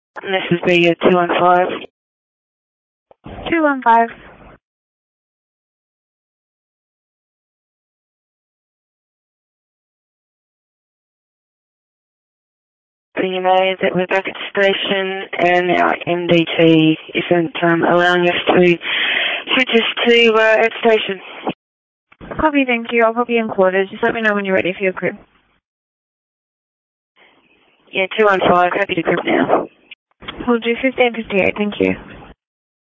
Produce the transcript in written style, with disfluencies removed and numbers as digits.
And this is BU 215. 215. You know that we're back at the station and our MDT isn't allowing us to switch us to at station. Copy, thank you. I'll copy in quarters. Just let me know when you're ready for your crib. Yeah, 215. Happy to crib now. We'll do 1558. Thank you.